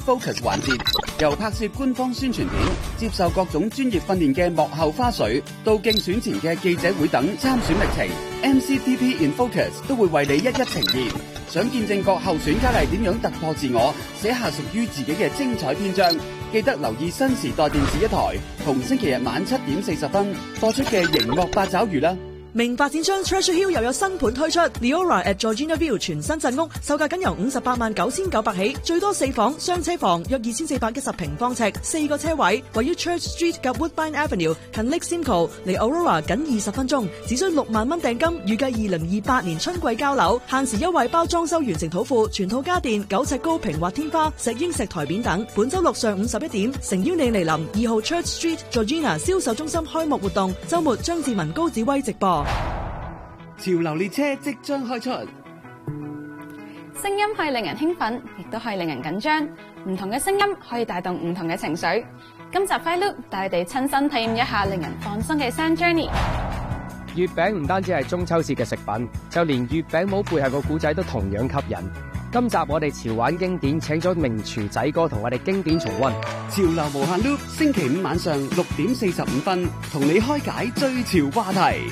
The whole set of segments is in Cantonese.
Focus 環節，由拍攝官方宣傳片、接受各種專業訓練嘅幕後花絮，到競選前嘅記者會等參選歷程 ，MCTP in Focus 都會為你一一呈現。想見證各候選佳麗點樣突破自我，寫下屬於自己嘅精彩篇章，記得留意新時代電視一台，同星期日晚7:40播出嘅《熒幕八爪魚》啦。 明發展商 Treasure Hill 又有新盤推出 Leora at Georgina View 全新鎮屋，售價僅由589900起，最多4房雙車房，約2410平方尺，4個車位，位於 Church Street 及 Woodbine Avenue， 近 Lake Simcoe， 離 Aurora 僅20分鐘，只需6萬蚊訂金，預計2028年春季交樓，限時優惠包裝修完成土庫，全套家電，9尺高平滑天花，石英石台匾等。本周六上午11點，誠邀你嚟臨2號 Church Street Georgina 銷售中心開幕活動，周末張志文高子威直播。 潮流列車即將開出， 聲音可以令人興奮，亦都可以令人緊張。唔同嘅聲音可以帶動唔同嘅情緒。今集 Fight Loop 帶你哋親身體驗一下令人放鬆嘅 Sound Journey。 月餅唔單止係中秋節嘅食品，就連月餅帽背後個故仔都同樣吸引。今集我哋潮玩經典，請咗名廚仔哥同我哋經典重溫。 潮流無限 Loop， 星期五晚上6:45，同你開解最潮話題。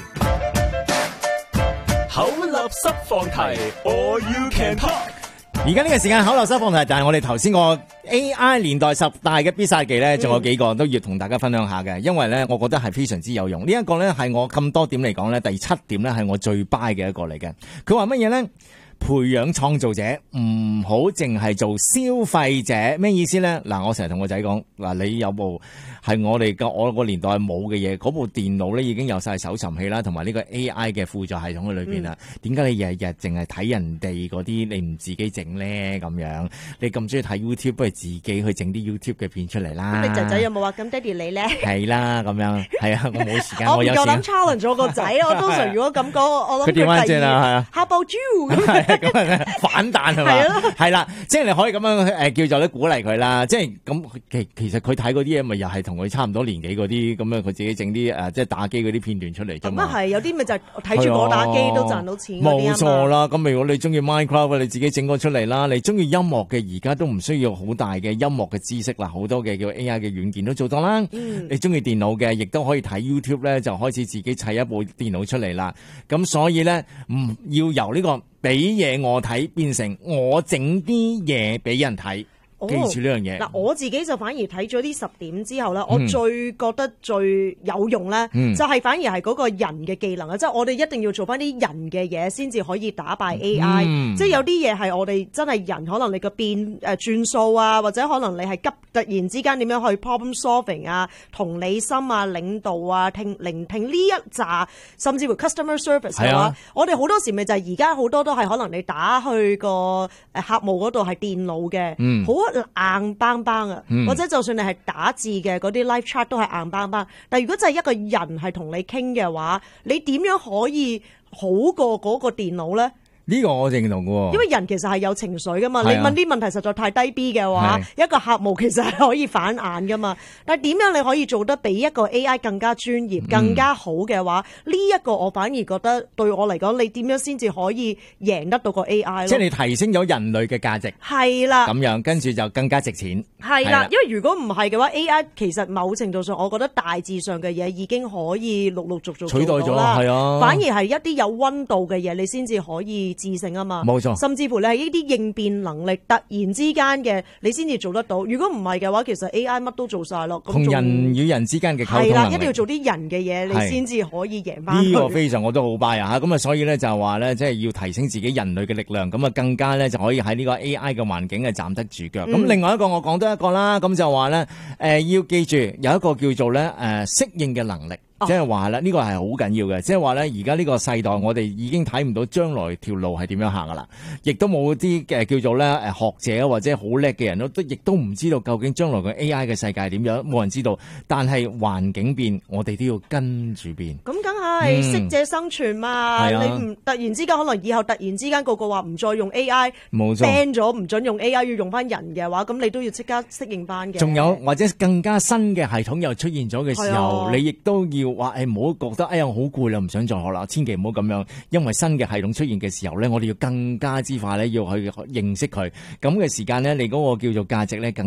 口立濕放題 ，All You Can Talk。 而家呢個時間口立濕放題，但係我哋頭先個 AI 年代10大嘅必殺技咧，仲有幾個都要同大家分享下嘅，因為咧，我覺得係非常之有用。呢一個咧係我咁多點嚟講咧，第7點咧係我最 buy 嘅一個嚟嘅。佢話乜嘢咧？培養創造者，唔好淨係做消費者。咩意思咧？嗱，我成日同個仔講，嗱，你有部係我個年代冇嘅嘢，嗰部電腦咧已經有晒搜尋器啦，同埋呢個 AI 嘅輔助系統喺裏邊啦。點解你日日淨係睇人哋嗰啲，你唔自己整咧？咁樣你咁中意睇 YouTube， 不如自己去整啲 YouTube 嘅片出嚟啦。 你仔仔有冇話咁爹哋你咧？ 係啦，咁樣係啊，我冇時間， 我唔夠膽 challenge 咗個仔。我通常如果咁講，我諗佢點先啊？係啊， How about you？ 咁反彈係嘛？係啦，即係你可以咁樣叫做咧鼓勵佢啦。即係咁其實佢睇嗰啲嘢，咪又係同佢差唔多年紀嗰啲咁樣，佢自己整啲即係打機嗰啲片段出嚟啫嘛。咁係有啲咪就係睇住我打機都賺到錢嗰啲啊嘛。 冇錯啦。咁如果你中意 Minecraft， 你自己整個出嚟啦。你中意音樂嘅，而家都唔需要好大嘅音樂嘅知識啦，好多嘅叫 AI 嘅軟件都做到啦。你中意電腦嘅，亦都可以睇 YouTube 咧，就開始自己砌一部電腦出嚟啦。咁所以咧，唔要由呢個俾嘢我睇，變成我整啲嘢俾人睇。記住呢樣嘢。 嗱，我自己就反而睇咗呢10點之後咧，我最覺得最有用咧，就係反而係嗰個人嘅技能啊！即係我哋一定要做翻啲人嘅嘢，先至可以打敗 AI。即係有啲嘢係我哋真係人，可能你個轉數啊，或者可能你係突然之間點樣去 problem solving 啊、同理心啊、領導啊、聆聽呢一紮，甚至乎 customer service 嘅話，我哋好多時咪就係而家好多都係可能你打去個客戶嗰度係電腦嘅，好硬邦邦啊，或者就算你係打字嘅嗰啲 live chat 都係硬邦邦。但係如果真係一個人係同你傾嘅話，你點樣可以好過嗰個電腦咧？ 呢個我認同嘅，因為人其實係有情緒噶嘛。你問啲問題實在太低 B 嘅話，一個客戶其實係可以反眼噶嘛。但係點樣你可以做得比一個 AI 更加專業、更加好嘅話，呢一個我反而覺得對我嚟講，你點樣先至可以贏得到個 AI 咯？ 即係你提升咗人類嘅價值， 係啦， 咁樣跟住就更加值錢。 係啦，因為如果唔係嘅話 ，AI 其實某程度上，我覺得大致上嘅嘢已經可以陸陸續續取代咗啦。係啊， 反而係一啲有溫度嘅嘢，你先至可以自勝啊嘛。 冇錯， 甚至乎你係呢啲應變能力突然之間嘅，你先至做得到。如果唔係嘅話，其實 AI 乜都做晒咯。 同人與人之間嘅溝通能力， 係啦，一定要做啲人嘅嘢，你先至可以贏翻。 呢個非常我都好 buy 啊！咁啊，所以咧就話咧，即係要提升自己人類嘅力量，咁啊更加咧就可以喺呢個 AI 嘅環境係站得住腳。咁另外一個我講多一個啦，咁就話咧要記住有一個叫做咧適應嘅能力。即係話啦，呢個係好緊要嘅。即係話咧，而家呢個世代，我哋已經睇唔到將來條路係點樣行噶啦，亦都冇啲嘅叫做咧學者或者好叻嘅人亦都唔知道究竟將來嘅 AI 嘅世界係點樣，冇人知道。但係環境變，我哋都要跟住變。 咁梗係適者生存嘛。你唔突然之間，可能以後突然之間個個話唔再用 AI， 冇錯 ban 咗唔准用 AI， 要用翻人嘅話，咁你都要即刻適應翻嘅。 仲有或者更加新嘅系統又出現咗嘅時候，你亦都要話唔好覺得好攰啦，唔想再學啦，千祈唔好咁樣，因為新嘅系統出現嘅時候咧，我哋要更加之快咧，要去認識佢，咁嘅時間咧，你嗰個叫做價值咧更